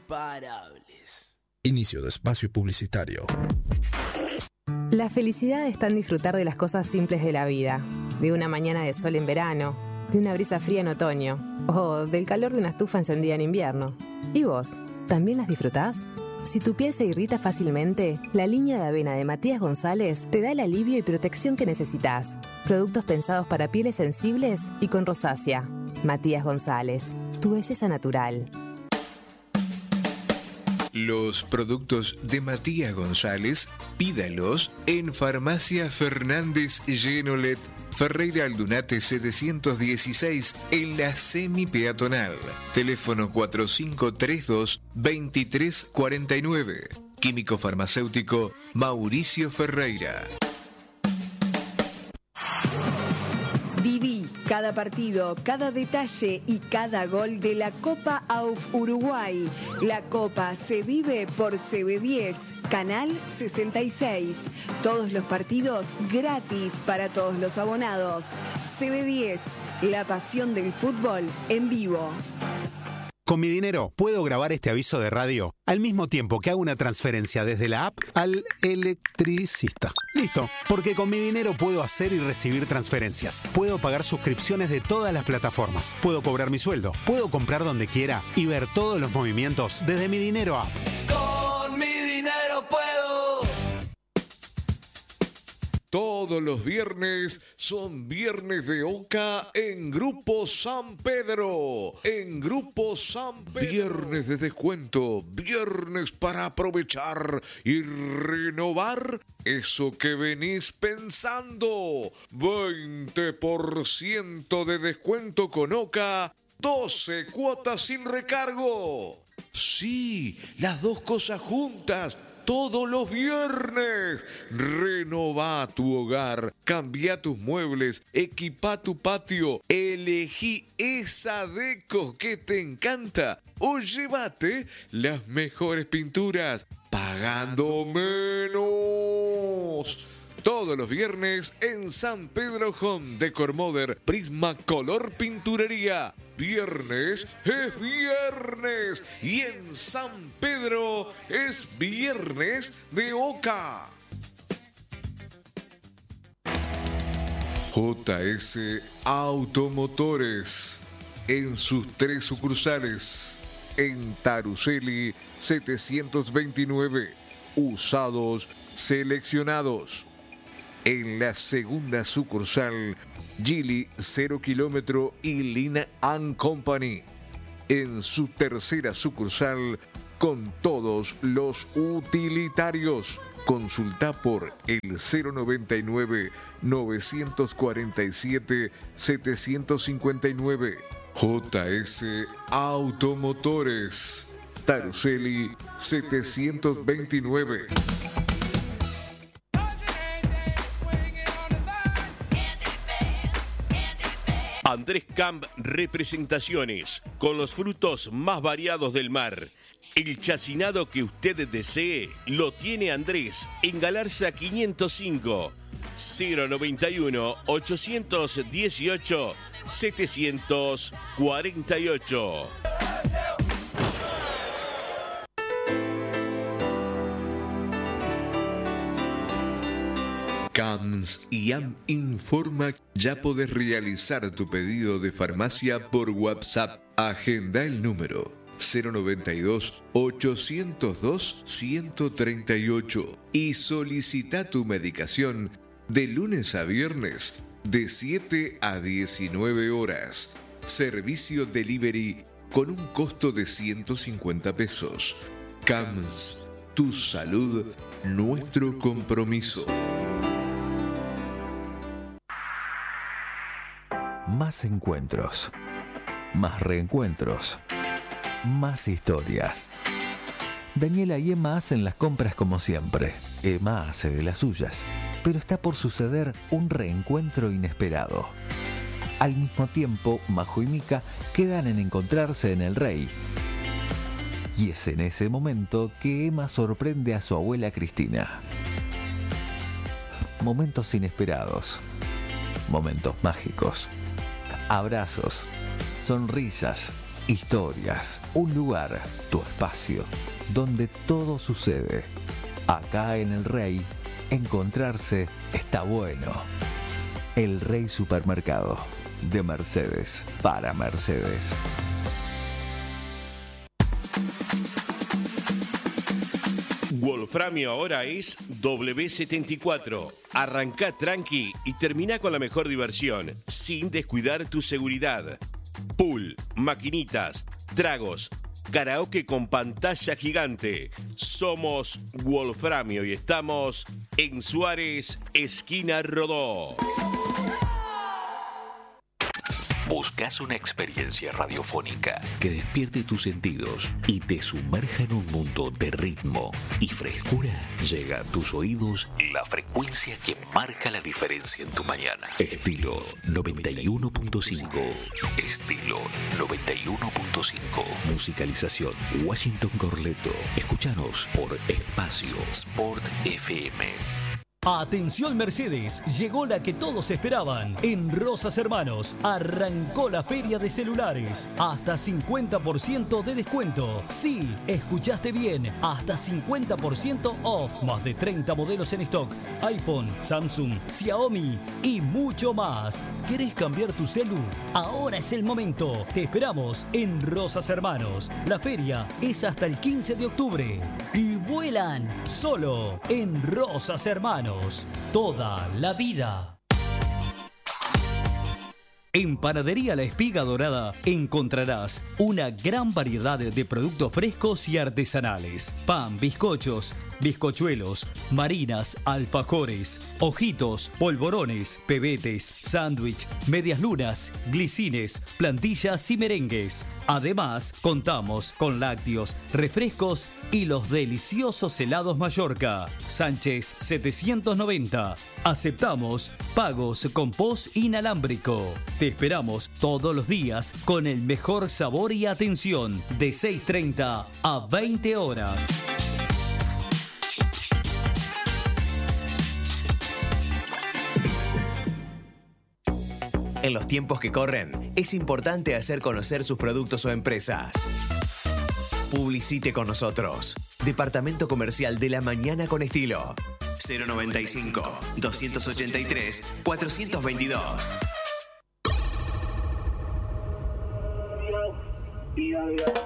imparables. Inicio de espacio publicitario. La felicidad está en disfrutar de las cosas simples de la vida, de una mañana de sol en verano, de una brisa fría en otoño, o del calor de una estufa encendida en invierno. ¿Y vos? ¿También las disfrutás? Si tu piel se irrita fácilmente, la línea de avena de Matías González te da el alivio y protección que necesitas. Productos pensados para pieles sensibles y con rosácea. Matías González, tu belleza natural. Los productos de Matías González, pídalos en Farmacia Fernández Genolet, Ferreira Aldunate 716, en la semi-peatonal. Teléfono 4532-2349. Químico farmacéutico Mauricio Ferreira. Viví cada partido, cada detalle y cada gol de la Copa AUF Uruguay. La Copa se vive por CB10, Canal 66. Todos los partidos gratis para todos los abonados. CB10, la pasión del fútbol en vivo. Con mi dinero puedo grabar este aviso de radio al mismo tiempo que hago una transferencia desde la app al electricista. Listo, porque con mi dinero puedo hacer y recibir transferencias. Puedo pagar suscripciones de todas las plataformas. Puedo cobrar mi sueldo. Puedo comprar donde quiera y ver todos los movimientos desde mi dinero app. Con mi dinero puedo. Todos los viernes son viernes de Oca en Grupo San Pedro. En Grupo San Pedro. Viernes de descuento. Viernes para aprovechar y renovar eso que venís pensando. 20% de descuento con Oca. 12 cuotas sin recargo. Sí, las dos cosas juntas. Todos los viernes. Renová tu hogar, cambia tus muebles, equipa tu patio, elegí esa deco que te encanta o llévate las mejores pinturas pagando menos. Todos los viernes en San Pedro Home Decor Modern Prisma Color Pinturería. Viernes es viernes y en San Pedro es viernes de Oca. JS Automotores en sus 3 sucursales. En Taruceli 729, usados seleccionados. En la segunda sucursal, Gili 0 kilómetro y Lina & Company. En su tercera sucursal, con todos los utilitarios. Consulta por el 099-947-759. JS Automotores. Taruceli 729. Andrés Camp Representaciones, con los frutos más variados del mar. El chacinado que usted desee lo tiene Andrés en Galarza 505, 091-818-748. CAMS IAM informa, ya podés realizar tu pedido de farmacia por WhatsApp. Agenda el número 092-802-138 y solicita tu medicación de lunes a viernes de 7 a 19 horas. Servicio delivery con un costo de 150 pesos. CAMS, tu salud, nuestro compromiso. Más encuentros, más reencuentros, más historias. Daniela y Emma hacen las compras como siempre. Emma hace de las suyas, pero está por suceder un reencuentro inesperado. Al mismo tiempo, Majo y Mica quedan en encontrarse en el Rey. Y es en ese momento que Emma sorprende a su abuela Cristina. Momentos inesperados, momentos mágicos. Abrazos, sonrisas, historias, un lugar, tu espacio, donde todo sucede. Acá en El Rey, encontrarse está bueno. El Rey Supermercado, de Mercedes para Mercedes. Wolframio ahora es W74. Arrancá tranqui y termina con la mejor diversión, sin descuidar tu seguridad. Pool, maquinitas, tragos, karaoke con pantalla gigante. Somos Wolframio y estamos en Suárez, esquina Rodó. ¿Buscas una experiencia radiofónica que despierte tus sentidos y te sumerja en un mundo de ritmo y frescura? Llega a tus oídos la frecuencia que marca la diferencia en tu mañana. Estilo 91.5. Estilo 91.5. Musicalización Washington Corleto. Escúchanos por Espacio Sport FM. Atención Mercedes, llegó la que todos esperaban. En Rosas Hermanos arrancó la feria de celulares. Hasta 50% de descuento. Sí, escuchaste bien, hasta 50% off. Más de 30 modelos en stock. iPhone, Samsung, Xiaomi y mucho más. ¿Querés cambiar tu celu? Ahora es el momento. Te esperamos en Rosas Hermanos. La feria es hasta el 15 de octubre. Y vuelan solo en Rosas Hermanos. Toda la vida. En Panadería La Espiga Dorada encontrarás una gran variedad de productos frescos y artesanales. Pan, bizcochos, bizcochuelos, marinas, alfajores, ojitos, polvorones, pebetes, sándwich, medias lunas, glicines, plantillas y merengues. Además, contamos con lácteos, refrescos y los deliciosos helados Mallorca. Sánchez 790. Aceptamos pagos con POS inalámbrico. Te esperamos todos los días con el mejor sabor y atención de 6:30 a 20 horas. En los tiempos que corren, es importante hacer conocer sus productos o empresas. Publicite con nosotros. Departamento Comercial de la Mañana con Estilo. 095-283-422.